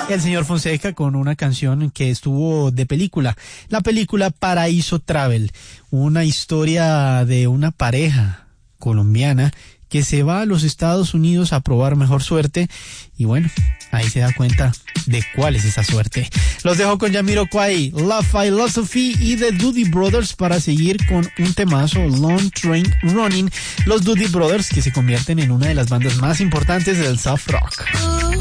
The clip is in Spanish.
El señor Fonseca con una canción que estuvo de película, la película Paraíso Travel, una historia de una pareja colombiana que se va a los Estados Unidos a probar mejor suerte y bueno, ahí se da cuenta de cuál es esa suerte. Los dejo con Jamiroquai, Love Philosophy y The Doobie Brothers para seguir con un temazo, Long Train Running. Los Doobie Brothers que se convierten en una de las bandas más importantes del soft rock.